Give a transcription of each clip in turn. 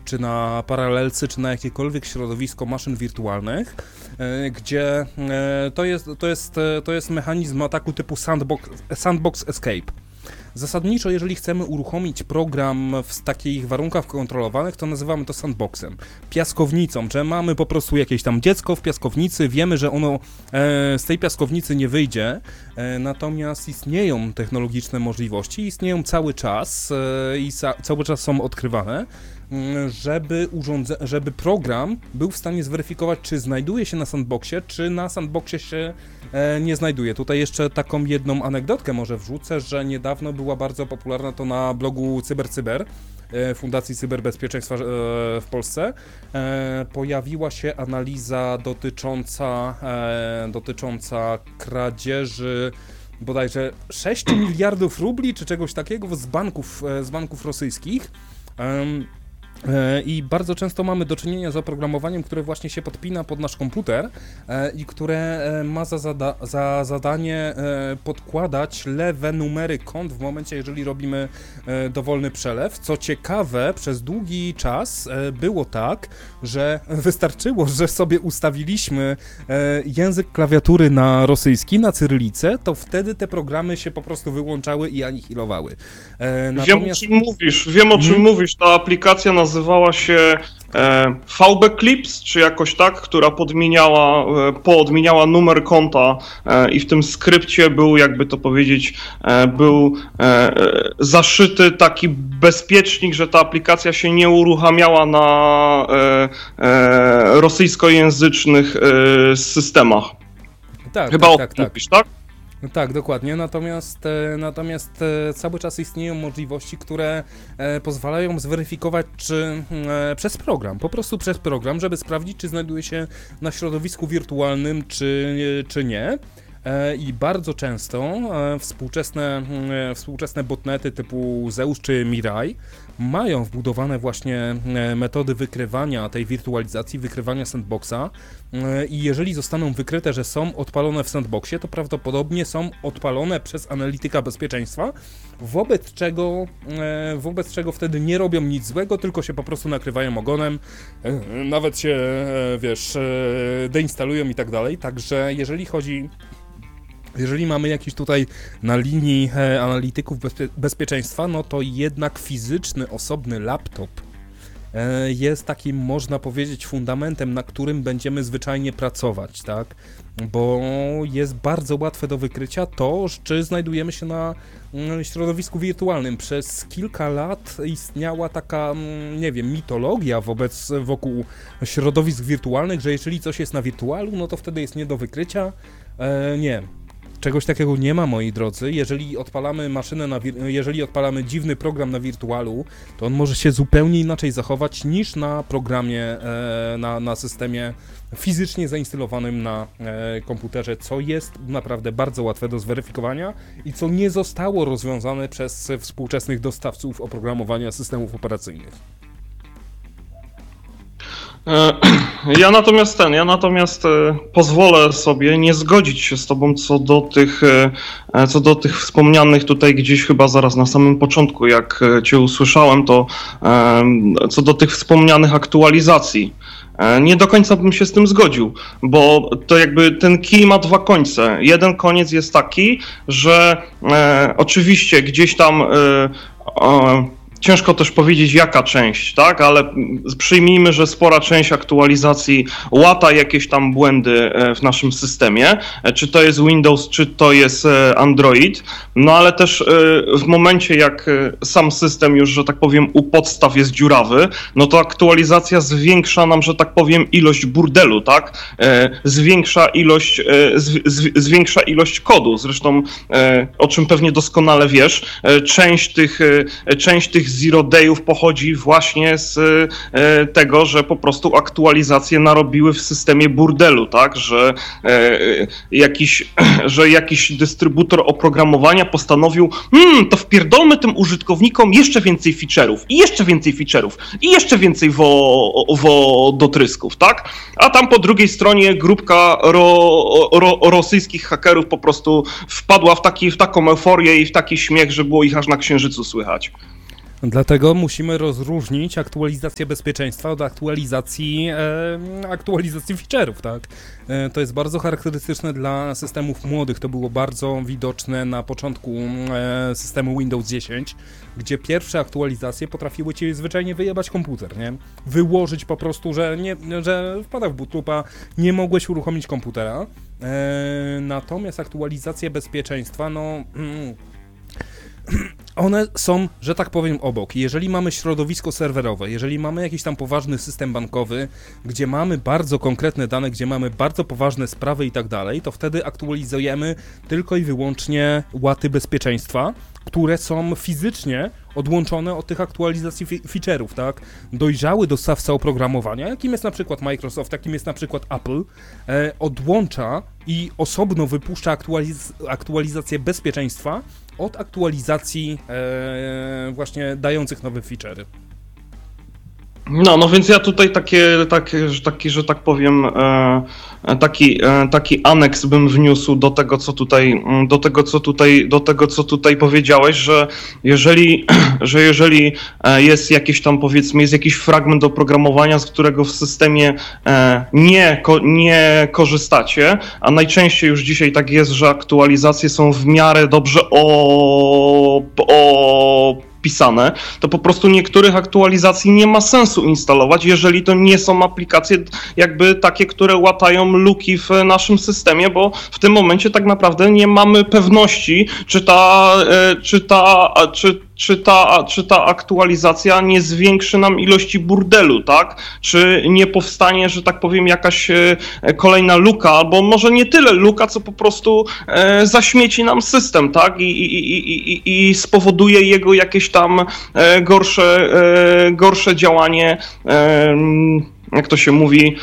czy na Parallelsy, czy na jakiekolwiek środowisko maszyn wirtualnych, gdzie to jest mechanizm ataku typu sandbox escape. Zasadniczo, jeżeli chcemy uruchomić program w takich warunkach kontrolowanych, to nazywamy to sandboxem, piaskownicą, że mamy po prostu jakieś tam dziecko w piaskownicy, wiemy, że ono z tej piaskownicy nie wyjdzie, natomiast istnieją technologiczne możliwości, istnieją cały czas i cały czas są odkrywane, żeby program był w stanie zweryfikować, czy znajduje się na sandboxie, czy na sandboxie się nie znajduje. Tutaj jeszcze taką jedną anegdotkę może wrzucę, że niedawno była bardzo popularna to na blogu CyberCyber, Fundacji Cyberbezpieczeństwa w Polsce. Pojawiła się analiza dotycząca kradzieży bodajże 6 miliardów rubli, czy czegoś takiego z banków rosyjskich. I bardzo często mamy do czynienia z oprogramowaniem, które właśnie się podpina pod nasz komputer i które ma za zadanie podkładać lewe numery kont w momencie, jeżeli robimy dowolny przelew. Co ciekawe, przez długi czas było tak, że wystarczyło, że sobie ustawiliśmy język klawiatury na rosyjski, na cyrylicę, to wtedy te programy się po prostu wyłączały i anihilowały. Natomiast... Wiem o czym mówisz. Ta aplikacja nazywała się VB Clips, czy jakoś tak, która poodmieniała numer konta i w tym skrypcie był, jakby to powiedzieć, zaszyty taki bezpiecznik, że ta aplikacja się nie uruchamiała na rosyjskojęzycznych systemach. Tak, Chyba tak. Mówisz, tak? Tak, dokładnie, natomiast cały czas istnieją możliwości, które pozwalają zweryfikować, czy po prostu przez program, żeby sprawdzić, czy znajduje się na środowisku wirtualnym, czy nie. I bardzo często współczesne botnety typu Zeus czy Mirai mają wbudowane właśnie metody wykrywania tej wirtualizacji, wykrywania sandboxa i jeżeli zostaną wykryte, że są odpalone w sandboxie, to prawdopodobnie są odpalone przez analityka bezpieczeństwa, wobec czego wtedy nie robią nic złego, tylko się po prostu nakrywają ogonem, nawet się, deinstalują i tak dalej, także jeżeli mamy jakiś tutaj na linii analityków bezpieczeństwa, no to jednak fizyczny, osobny laptop jest takim, można powiedzieć, fundamentem, na którym będziemy zwyczajnie pracować, tak? Bo jest bardzo łatwe do wykrycia to, czy znajdujemy się na środowisku wirtualnym. Przez kilka lat istniała taka, mitologia wokół środowisk wirtualnych, że jeżeli coś jest na wirtualu, no to wtedy jest nie do wykrycia. Nie. Czegoś takiego nie ma, moi drodzy. Jeżeli odpalamy dziwny program na wirtualu, to on może się zupełnie inaczej zachować niż na programie, na systemie fizycznie zainstalowanym na komputerze, co jest naprawdę bardzo łatwe do zweryfikowania i co nie zostało rozwiązane przez współczesnych dostawców oprogramowania systemów operacyjnych. Ja natomiast pozwolę sobie nie zgodzić się z tobą co do tych wspomnianych tutaj gdzieś chyba zaraz na samym początku, jak cię usłyszałem, to co do tych wspomnianych aktualizacji. Nie do końca bym się z tym zgodził, bo to jakby ten kij ma dwa końce. Jeden koniec jest taki, że oczywiście gdzieś tam ciężko też powiedzieć jaka część, tak, ale przyjmijmy, że spora część aktualizacji łata jakieś tam błędy w naszym systemie, czy to jest Windows, czy to jest Android, no ale też w momencie jak sam system już, że tak powiem, u podstaw jest dziurawy, no to aktualizacja zwiększa nam, że tak powiem, ilość burdelu, tak, zwiększa ilość kodu, zresztą o czym pewnie doskonale wiesz, część tych zero day'ów pochodzi właśnie z tego, że po prostu aktualizacje narobiły w systemie burdelu, tak, że jakiś dystrybutor oprogramowania postanowił, to wpierdolmy tym użytkownikom jeszcze więcej feature'ów i jeszcze więcej feature'ów i jeszcze więcej wodotrysków, tak, a tam po drugiej stronie grupka rosyjskich hakerów po prostu wpadła w taką euforię i w taki śmiech, że było ich aż na Księżycu słychać. Dlatego musimy rozróżnić aktualizację bezpieczeństwa od aktualizacji feature'ów, tak? To jest bardzo charakterystyczne dla systemów młodych, to było bardzo widoczne na początku systemu Windows 10, gdzie pierwsze aktualizacje potrafiły ci zwyczajnie wyjebać komputer, nie? Wyłożyć po prostu, że wpada w bootloopa, nie mogłeś uruchomić komputera. Natomiast aktualizacje bezpieczeństwa, one są, że tak powiem, obok. Jeżeli mamy środowisko serwerowe, jeżeli mamy jakiś tam poważny system bankowy, gdzie mamy bardzo konkretne dane, gdzie mamy bardzo poważne sprawy i tak dalej, to wtedy aktualizujemy tylko i wyłącznie łaty bezpieczeństwa, które są fizycznie odłączone od tych aktualizacji feature'ów, tak? Dojrzały dostawca oprogramowania, jakim jest na przykład Microsoft, jakim jest na przykład Apple, odłącza i osobno wypuszcza aktualizację bezpieczeństwa od aktualizacji właśnie dających nowe feature'y. No więc ja tutaj że tak powiem, taki aneks bym wniósł do tego, co tutaj powiedziałeś, że jeżeli jest jakiś tam, powiedzmy, jest jakiś fragment oprogramowania, z którego w systemie nie korzystacie, a najczęściej już dzisiaj tak jest, że aktualizacje są w miarę dobrze pisane, to po prostu niektórych aktualizacji nie ma sensu instalować, jeżeli to nie są aplikacje jakby takie, które łatają luki w naszym systemie, bo w tym momencie tak naprawdę nie mamy pewności, czy ta aktualizacja nie zwiększy nam ilości burdelu, tak? Czy nie powstanie, że tak powiem, jakaś kolejna luka, albo może nie tyle luka, co po prostu zaśmieci nam system, tak? I spowoduje jego jakieś tam gorsze działanie, jak to się mówi,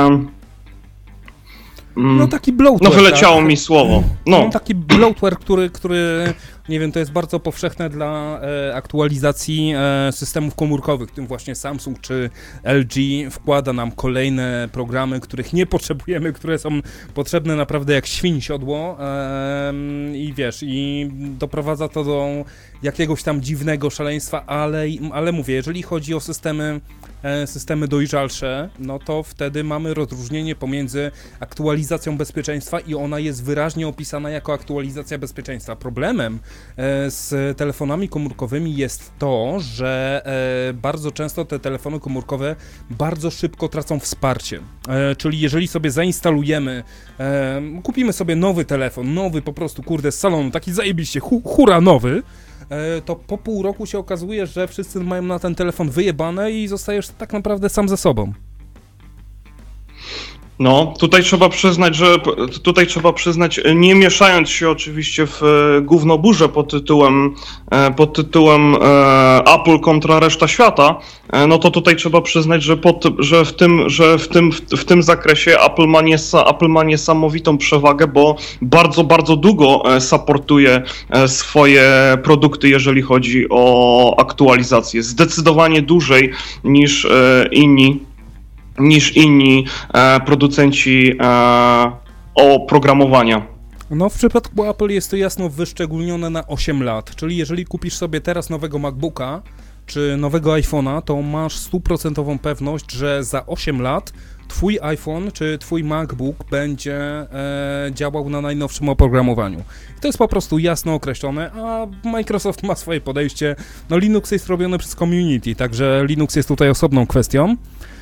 taki bloatware. Wyleciało tak? mi słowo. Taki bloatware, który nie wiem, to jest bardzo powszechne dla aktualizacji systemów komórkowych, w tym właśnie Samsung czy LG wkłada nam kolejne programy, których nie potrzebujemy, które są potrzebne naprawdę jak świń siodło i wiesz, i doprowadza to do jakiegoś tam dziwnego szaleństwa, ale mówię, jeżeli chodzi o systemy dojrzalsze, no to wtedy mamy rozróżnienie pomiędzy aktualizacją bezpieczeństwa i ona jest wyraźnie opisana jako aktualizacja bezpieczeństwa. Problemem z telefonami komórkowymi jest to, że bardzo często te telefony komórkowe bardzo szybko tracą wsparcie. Czyli jeżeli sobie zainstalujemy, kupimy sobie nowy telefon, nowy po prostu, kurde, z salonu, taki zajebiście, hura nowy, to po pół roku się okazuje, że wszyscy mają na ten telefon wyjebane i zostajesz tak naprawdę sam ze sobą. No, tutaj trzeba przyznać, nie mieszając się oczywiście w gównoburzę pod tytułem Apple kontra reszta świata, no to tutaj trzeba przyznać, że w tym zakresie Apple ma niesamowitą przewagę, bo bardzo, bardzo długo supportuje swoje produkty, jeżeli chodzi o aktualizację. Zdecydowanie dłużej niż inni producenci oprogramowania. No w przypadku Apple jest to jasno wyszczególnione na 8 lat, czyli jeżeli kupisz sobie teraz nowego MacBooka czy nowego iPhone'a, to masz 100% pewność, że za 8 lat twój iPhone czy twój MacBook będzie działał na najnowszym oprogramowaniu. I to jest po prostu jasno określone, a Microsoft ma swoje podejście. No Linux jest robiony przez community, także Linux jest tutaj osobną kwestią.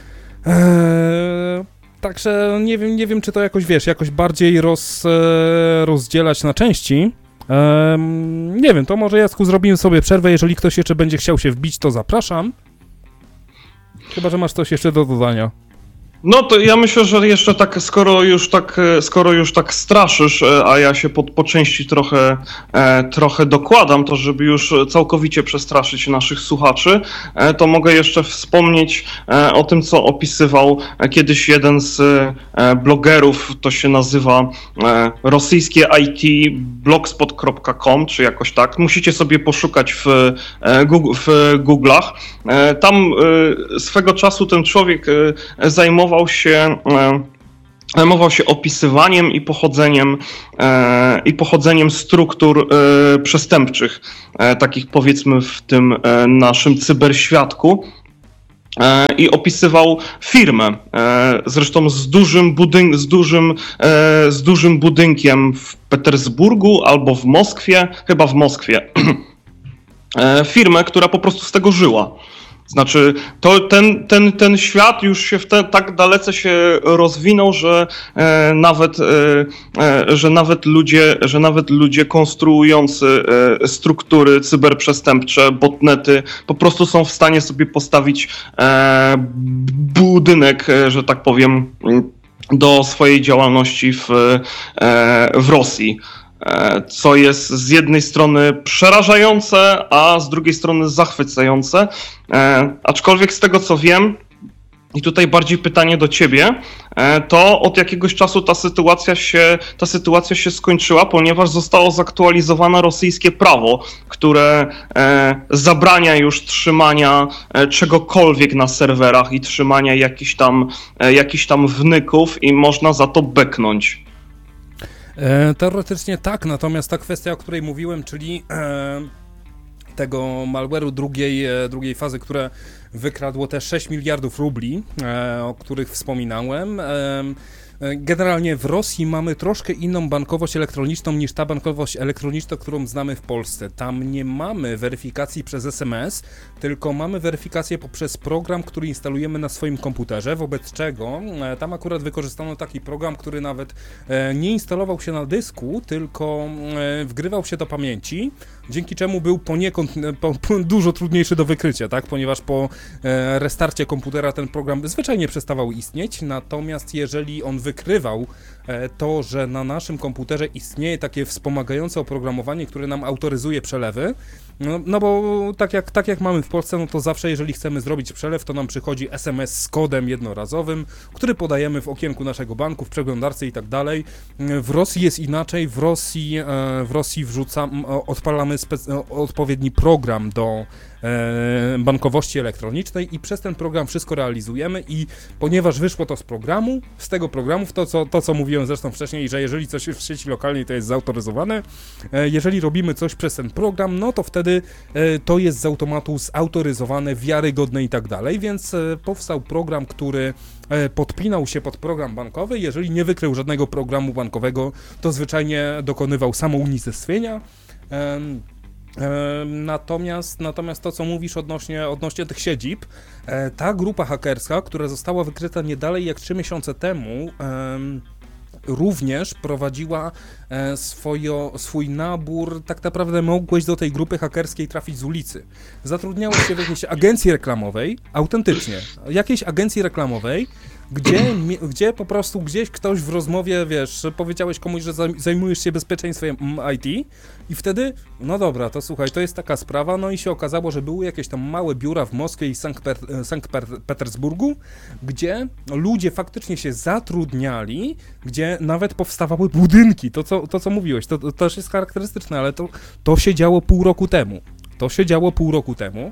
Także nie wiem, czy to jakoś bardziej rozdzielać na części. Nie wiem, to może, Jacku, zrobimy sobie przerwę, jeżeli ktoś jeszcze będzie chciał się wbić, to zapraszam. Chyba że masz coś jeszcze do dodania. No to ja myślę, że jeszcze tak, skoro już tak straszysz, a ja się po części trochę dokładam, to żeby już całkowicie przestraszyć naszych słuchaczy, to mogę jeszcze wspomnieć o tym, co opisywał kiedyś jeden z blogerów, to się nazywa rosyjskie IT blogspot.com, czy jakoś tak. Musicie sobie poszukać w Google'ach. Tam swego czasu ten człowiek zajmował się zajmował się opisywaniem i pochodzeniem struktur przestępczych, takich powiedzmy w tym naszym cyberświadku. I opisywał firmę, zresztą z dużym budynkiem w Petersburgu albo w Moskwie, chyba w Moskwie. Firmę, która po prostu z tego żyła. Znaczy, ten świat już się tak dalece się rozwinął, że nawet ludzie konstruujący struktury cyberprzestępcze, botnety, po prostu są w stanie sobie postawić budynek, że tak powiem, do swojej działalności w Rosji. Co jest z jednej strony przerażające, a z drugiej strony zachwycające. Aczkolwiek z tego co wiem, i tutaj bardziej pytanie do ciebie, to od jakiegoś czasu ta sytuacja się skończyła, ponieważ zostało zaktualizowane rosyjskie prawo, które zabrania już trzymania czegokolwiek na serwerach i trzymania jakichś tam wnyków i można za to beknąć. Teoretycznie tak, natomiast ta kwestia, o której mówiłem, czyli tego malware'u drugiej fazy, które wykradło te 6 miliardów rubli, o których wspominałem. Generalnie w Rosji mamy troszkę inną bankowość elektroniczną niż ta bankowość elektroniczna, którą znamy w Polsce. Tam nie mamy weryfikacji przez SMS, tylko mamy weryfikację poprzez program, który instalujemy na swoim komputerze, wobec czego tam akurat wykorzystano taki program, który nawet nie instalował się na dysku, tylko wgrywał się do pamięci, dzięki czemu był poniekąd dużo trudniejszy do wykrycia, tak? Ponieważ po restarcie komputera ten program zwyczajnie przestawał istnieć, natomiast jeżeli on wykrywał to, że na naszym komputerze istnieje takie wspomagające oprogramowanie, które nam autoryzuje przelewy, no bo tak jak mamy w Polsce, no to zawsze jeżeli chcemy zrobić przelew, to nam przychodzi SMS z kodem jednorazowym, który podajemy w okienku naszego banku, w przeglądarce i tak dalej. W Rosji jest inaczej, w Rosji odpalamy odpowiedni program do bankowości elektronicznej i przez ten program wszystko realizujemy i ponieważ wyszło to z tego programu, to co mówiłem zresztą wcześniej, że jeżeli coś jest w sieci lokalnej, to jest zautoryzowane, jeżeli robimy coś przez ten program, no to wtedy to jest z automatu zautoryzowane, wiarygodne i tak dalej, więc powstał program, który podpinał się pod program bankowy, jeżeli nie wykrył żadnego programu bankowego, to zwyczajnie dokonywał samounicestwienia. Natomiast to, co mówisz odnośnie tych siedzib, ta grupa hakerska, która została wykryta nie dalej jak 3 miesiące temu, również prowadziła swój nabór, tak naprawdę mogłeś do tej grupy hakerskiej trafić z ulicy. Zatrudniałeś się w jakiejś agencji reklamowej, autentycznie, jakiejś agencji reklamowej, gdzie po prostu gdzieś ktoś w rozmowie, wiesz, powiedziałeś komuś, że zajmujesz się bezpieczeństwem IT i wtedy, no dobra, to słuchaj, to jest taka sprawa, no i się okazało, że były jakieś tam małe biura w Moskwie i Sankt Petersburgu, gdzie ludzie faktycznie się zatrudniali, gdzie nawet powstawały budynki, to co mówiłeś, to też jest charakterystyczne, ale to się działo pół roku temu.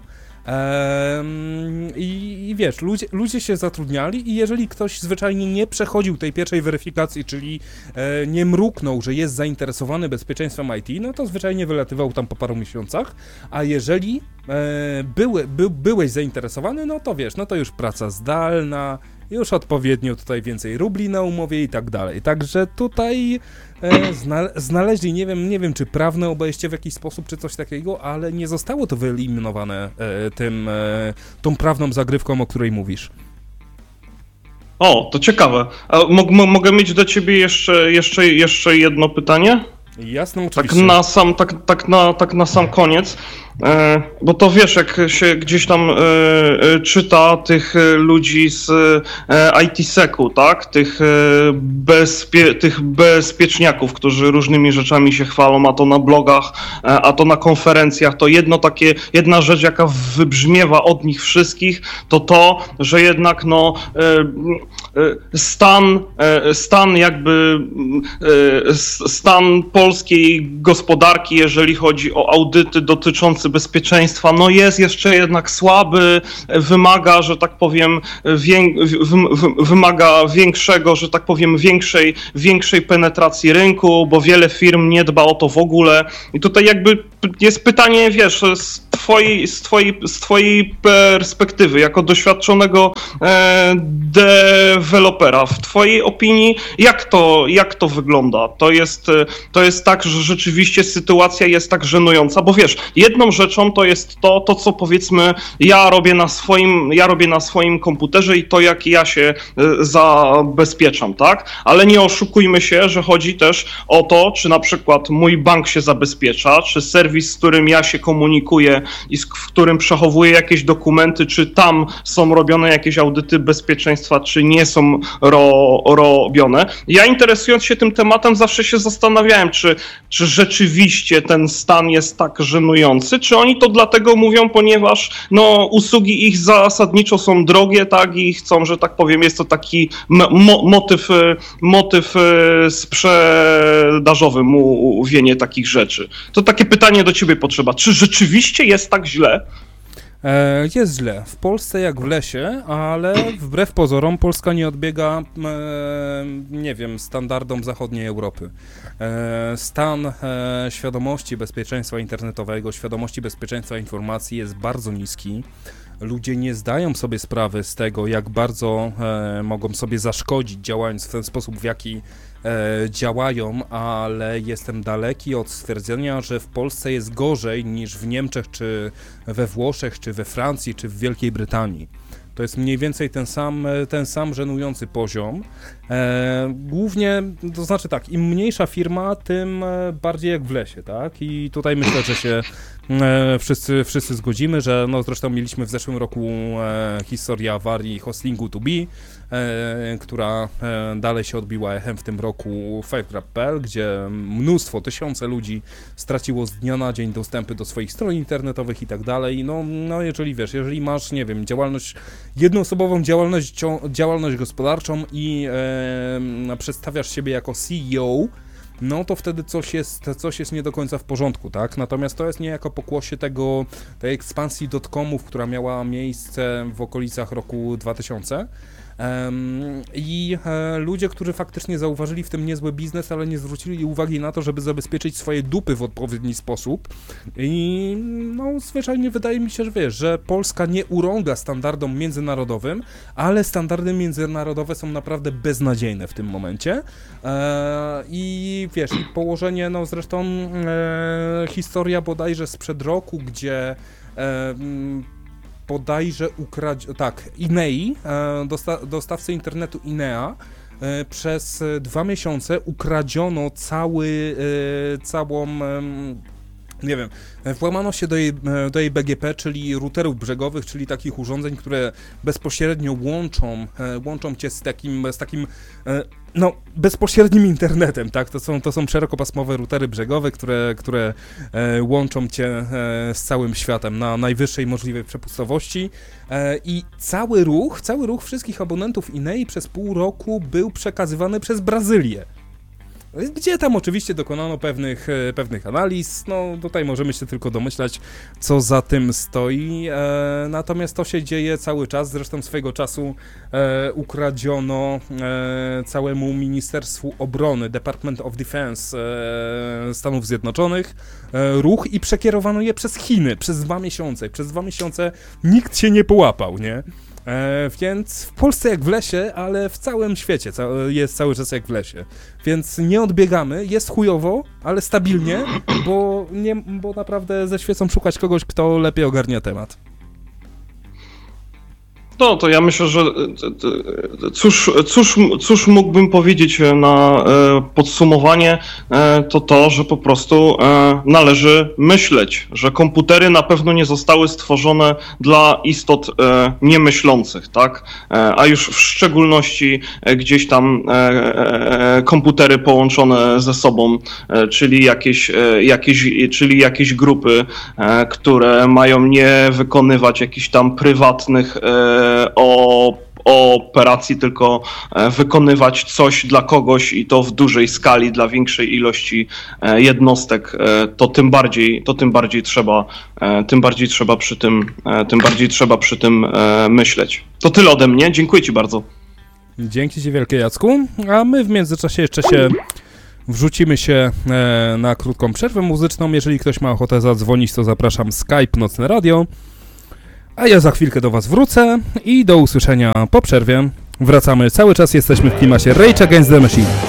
I wiesz, ludzie się zatrudniali i jeżeli ktoś zwyczajnie nie przechodził tej pierwszej weryfikacji, czyli nie mruknął, że jest zainteresowany bezpieczeństwem IT, no to zwyczajnie wylatywał tam po paru miesiącach, a jeżeli byłeś zainteresowany, no to wiesz, no to już praca zdalna, już odpowiednio tutaj więcej rubli na umowie i tak dalej. Także tutaj znaleźli, nie wiem czy prawne obejście w jakiś sposób, czy coś takiego, ale nie zostało to wyeliminowane tą prawną zagrywką, o której mówisz. O, to ciekawe. A mogę mieć do ciebie jeszcze jedno pytanie? Jasne, oczywiście. Tak na sam koniec, bo to wiesz, jak się gdzieś tam czyta tych ludzi z IT-seku, tak? Tych bezpieczniaków, którzy różnymi rzeczami się chwalą, a to na blogach, a to na konferencjach, to jedna rzecz, jaka wybrzmiewa od nich wszystkich, to, że jednak stan polskiej gospodarki, jeżeli chodzi o audyty dotyczące bezpieczeństwa, no jest jeszcze jednak słaby, wymaga, że tak powiem, wymaga większego, że tak powiem, większej penetracji rynku, bo wiele firm nie dba o to w ogóle. I tutaj jakby jest pytanie, wiesz, z twojej perspektywy, jako doświadczonego dewelopera, w twojej opinii, jak to wygląda? To jest tak, że rzeczywiście sytuacja jest tak żenująca, bo wiesz, jedną rzeczą to jest to co powiedzmy ja robię na swoim komputerze i to jak ja się zabezpieczam, tak? Ale nie oszukujmy się, że chodzi też o to, czy na przykład mój bank się zabezpiecza, czy serwis, z którym ja się komunikuję i w którym przechowuję jakieś dokumenty, czy tam są robione jakieś audyty bezpieczeństwa, czy nie są robione. Ja interesując się tym tematem zawsze się zastanawiałem, czy rzeczywiście ten stan jest tak żenujący, czy oni to dlatego mówią, ponieważ no, usługi ich zasadniczo są drogie, tak, i chcą, że tak powiem, jest to taki motyw sprzedażowy, mówienie takich rzeczy. To takie pytanie do ciebie potrzeba. Czy rzeczywiście jest tak źle? Jest źle. W Polsce jak w lesie, ale wbrew pozorom Polska nie odbiega, nie wiem, standardom zachodniej Europy. Stan świadomości bezpieczeństwa internetowego, świadomości bezpieczeństwa informacji jest bardzo niski. Ludzie nie zdają sobie sprawy z tego, jak bardzo mogą sobie zaszkodzić, działając w ten sposób, w jaki działają, ale jestem daleki od stwierdzenia, że w Polsce jest gorzej niż w Niemczech, czy we Włoszech, czy we Francji, czy w Wielkiej Brytanii. To jest mniej więcej ten sam żenujący poziom. Głównie, to znaczy tak, im mniejsza firma, tym bardziej jak w lesie, tak? I tutaj myślę, że się wszyscy zgodzimy, że no zresztą mieliśmy w zeszłym roku historię awarii hostingu 2B, która dalej się odbiła echem w tym roku Fivegraph.pl, gdzie mnóstwo, tysiące ludzi straciło z dnia na dzień dostępy do swoich stron internetowych i tak dalej. No jeżeli masz, nie wiem, jednoosobową działalność gospodarczą i przedstawiasz siebie jako CEO, no to wtedy coś jest nie do końca w porządku, tak? Natomiast to jest niejako pokłosie tej ekspansji dotcomów, która miała miejsce w okolicach roku 2000. I ludzie, którzy faktycznie zauważyli w tym niezły biznes, ale nie zwrócili uwagi na to, żeby zabezpieczyć swoje dupy w odpowiedni sposób. I no zwyczajnie wydaje mi się, że wiesz, że Polska nie urąga standardom międzynarodowym, ale standardy międzynarodowe są naprawdę beznadziejne w tym momencie. I wiesz, i położenie, no zresztą historia bodajże sprzed roku, gdzie bodajże Inei, dostawcy internetu Inea, przez 2 miesiące ukradziono całą, nie wiem, włamano się do jej BGP, czyli routerów brzegowych, czyli takich urządzeń, które bezpośrednio łączą cię z takim no, bezpośrednim internetem, tak? To są szerokopasmowe routery brzegowe, które łączą cię z całym światem na najwyższej możliwej przepustowości i cały ruch wszystkich abonentów Inei przez pół roku był przekazywany przez Brazylię. Gdzie tam oczywiście dokonano pewnych analiz, no tutaj możemy się tylko domyślać, co za tym stoi, natomiast to się dzieje cały czas, zresztą swego czasu ukradziono całemu Ministerstwu Obrony, Department of Defense Stanów Zjednoczonych ruch i przekierowano je przez Chiny przez 2 miesiące. Przez 2 miesiące nikt się nie połapał, nie? Więc w Polsce jak w lesie, ale w całym świecie jest cały czas jak w lesie. Więc nie odbiegamy, jest chujowo, ale stabilnie, bo naprawdę ze świecą szukać kogoś, kto lepiej ogarnia temat. No, to ja myślę, że cóż mógłbym powiedzieć na podsumowanie, to, że po prostu należy myśleć, że komputery na pewno nie zostały stworzone dla istot niemyślących, tak? A już w szczególności gdzieś tam komputery połączone ze sobą, czyli jakieś grupy, które mają nie wykonywać jakichś tam prywatnych o operacji, tylko wykonywać coś dla kogoś i to w dużej skali, dla większej ilości jednostek, to tym bardziej trzeba przy tym myśleć. To tyle ode mnie. Dziękuję Ci bardzo. Dzięki Ci wielkie, Jacku. A my w międzyczasie jeszcze się wrzucimy się na krótką przerwę muzyczną. Jeżeli ktoś ma ochotę zadzwonić, to zapraszam Skype Nocne Radio. A ja za chwilkę do Was wrócę i do usłyszenia po przerwie. Wracamy, cały czas jesteśmy w klimacie Rage Against the Machine.